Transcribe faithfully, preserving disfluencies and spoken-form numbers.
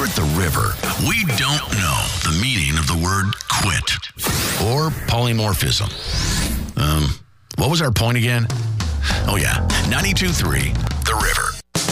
at the river, we don't know the meaning of the word quit or polymorphism. Um, what was our point again? Oh, yeah, ninety-two point three, The River.